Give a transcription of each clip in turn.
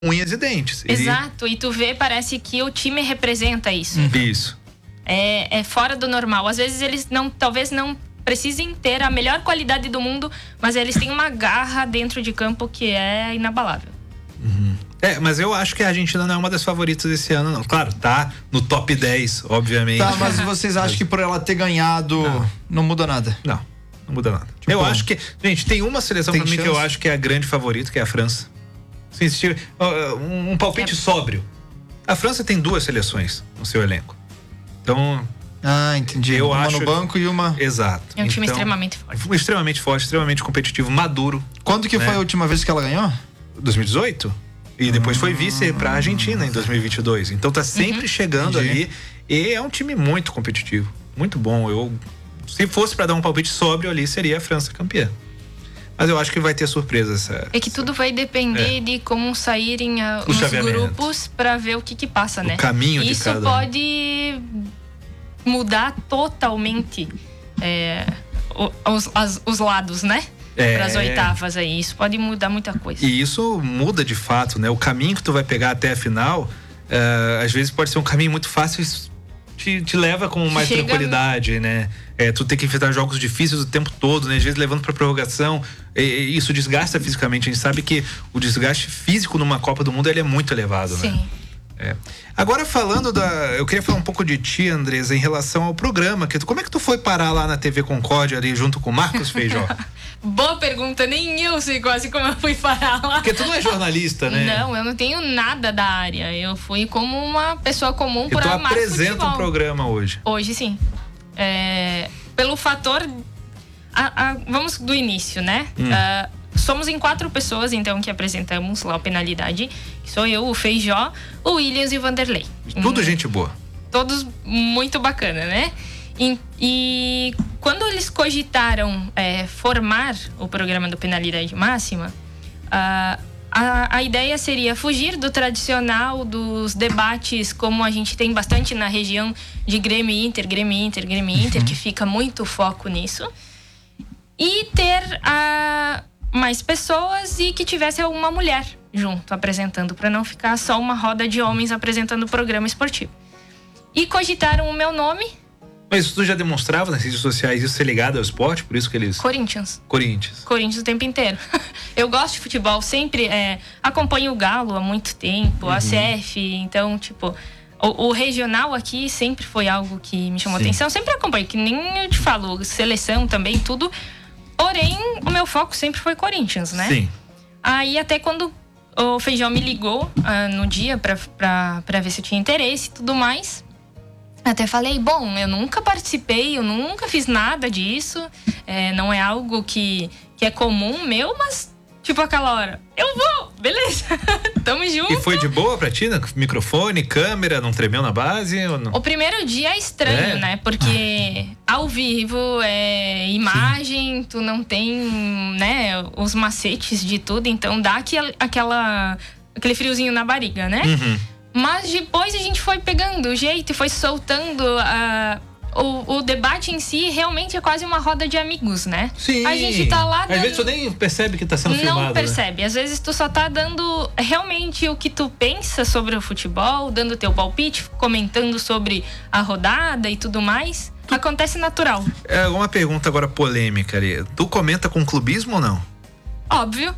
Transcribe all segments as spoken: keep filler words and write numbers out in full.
unhas e dentes. Exato, e tu vê, parece que o time representa isso. Uhum. Isso. É, é fora do normal. Às vezes eles não, talvez não precisem ter a melhor qualidade do mundo, mas eles têm uma garra dentro de campo que é inabalável. Uhum. É, mas eu acho que a Argentina não é uma das favoritas esse ano, não. Claro, tá no top dez, obviamente. Tá, mas vocês acham que por ela ter ganhado não, não muda nada? Não, não muda nada. Tipo, eu acho que, gente, tem uma seleção pra mim chance? que eu acho que é a grande favorita, que é a França. Sim, um, um palpite é. sóbrio. A França tem duas seleções no seu elenco. Então, ah, entendi. Eu uma acho no banco e uma... Exato. É um time então, extremamente forte. Extremamente forte, extremamente competitivo, maduro. Quando que né? foi a última vez que ela ganhou? dois mil e dezoito. E depois foi vice pra Argentina em dois mil e vinte e dois. Então tá sempre uhum. chegando Entendi. ali. E é um time muito competitivo. Muito bom. Eu, se fosse pra dar um palpite sóbrio ali, seria a França campeã. Mas eu acho que vai ter surpresas. Essa, é que tudo vai depender é. de como saírem a, os grupos pra ver o que que passa, o né? Caminho Isso de cada... pode mudar totalmente é, os, as, os lados, né? É. Para as oitavas aí, isso pode mudar muita coisa. E isso muda de fato, né? O caminho que tu vai pegar até a final, uh, às vezes pode ser um caminho muito fácil, te, te leva com mais Chega... tranquilidade, né? É, tu tem que enfrentar jogos difíceis o tempo todo, né? Às vezes levando pra prorrogação, e, e isso desgasta fisicamente. A gente sabe que o desgaste físico numa Copa do Mundo ele é muito elevado, Sim. né? É. Agora falando da... Eu queria falar um pouco de ti, Andresa, em relação ao programa. Que tu, como é que tu foi parar lá na T V Concórdia ali junto com o Marcos Feijó? Boa pergunta, nem eu sei quase como eu fui parar lá. Porque tu não é jornalista, né? Não, eu não tenho nada da área. Eu fui como uma pessoa comum para amar futebol. E tu apresenta um programa hoje? Hoje sim. É, pelo fator... A, a, vamos do início, né? Hum. Uh, somos em quatro pessoas, então, que apresentamos lá o Penalidade. Que sou eu, o Feijó, o Williams e o Vanderlei. Tudo hum, gente boa. Todos muito bacana, né? E, e quando eles cogitaram é, formar o programa do Penalidade Máxima, a, a, a ideia seria fugir do tradicional dos debates, como a gente tem bastante na região de Grêmio Inter, Grêmio Inter, Grêmio Inter, que fica muito foco nisso, e ter a, mais pessoas e que tivesse uma mulher junto apresentando, para não ficar só uma roda de homens apresentando o programa esportivo. E cogitaram o meu nome. Mas tu já demonstrava nas redes sociais isso ser ligado ao esporte? Por isso que eles... Corinthians. Corinthians. Corinthians o tempo inteiro. Eu gosto de futebol, sempre é, acompanho o Galo há muito tempo, uhum. a C F, então, tipo... O, o regional aqui sempre foi algo que me chamou Sim. atenção. Sempre acompanho, que nem eu te falo, seleção também, tudo. Porém, o meu foco sempre foi Corinthians, né? Sim. Aí até quando o Feijão me ligou uh, no dia pra, pra, pra ver se eu tinha interesse e tudo mais... Até falei, bom, eu nunca participei, eu nunca fiz nada disso, é, não é algo que, que é comum meu, mas tipo aquela hora, eu vou, beleza, tamo junto. E foi de boa pra ti, né? Microfone, câmera, não tremeu na base? Ou não? O primeiro dia é estranho, é? né? Porque ao vivo é imagem, Sim. tu não tem, né, os macetes de tudo, então dá aquele, aquela, aquele friozinho na barriga, né? Uhum. Mas depois a gente foi pegando o jeito e foi soltando uh, o, o debate em si. Realmente é quase uma roda de amigos, né? Sim. A gente tá lá dando... Às vezes tu nem percebe que tá sendo não filmado. Não percebe. Né? Às vezes tu só tá dando realmente o que tu pensa sobre o futebol, dando teu palpite, comentando sobre a rodada e tudo mais. Tu... Acontece natural. É uma pergunta agora polêmica ali. Tu comenta com clubismo ou não? Óbvio.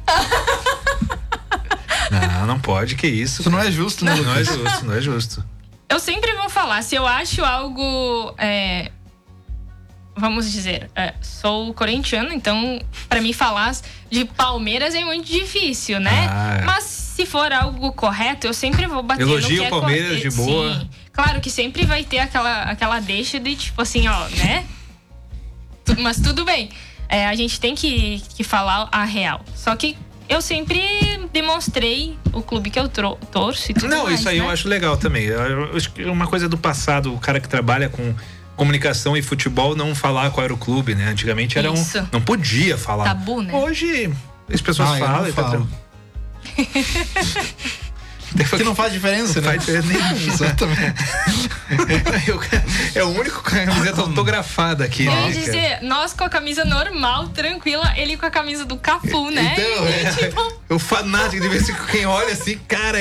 Não, não pode, que isso. Isso não é justo, né? Não, não é justo, não é justo. Eu sempre vou falar, se eu acho algo, é, vamos dizer, é, sou corintiano, então pra mim falar de Palmeiras é muito difícil, né? Ah, é. Mas se for algo correto, eu sempre vou bater Elogio no que é o Palmeiras correto. de boa. Sim, claro que sempre vai ter aquela, aquela deixa de tipo assim, ó, né? Mas tudo bem, é, a gente tem que, que falar a real. Só que eu sempre demonstrei o clube que eu tro- torço e tudo Não, mais, isso aí né? eu acho legal também. Eu acho que é uma coisa do passado, o cara que trabalha com comunicação e futebol não falar qual era o clube, né? Antigamente era isso. um... Não podia falar. Tabu, né? Hoje as pessoas ah, falam. eu E falo. tá... Que não faz diferença, não né? Faz diferença nenhuma. Exatamente. É o único com a camiseta autografada aqui. Eu né, ia dizer, nós com a camisa normal, tranquila, ele com a camisa do Cafu, né? Então, E, é, tipo... o fanático de ver se quem olha assim, cara,